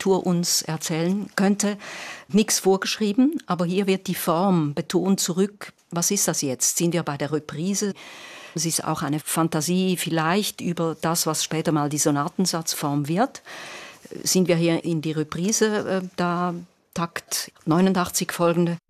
Partitur uns erzählen könnte. Nichts vorgeschrieben, aber hier wird die Form betont zurück. Was ist das jetzt? Sind wir bei der Reprise? Es ist auch eine Fantasie vielleicht über das, was später mal die Sonatensatzform wird. Sind wir hier in die Reprise, da Takt 89 folgende.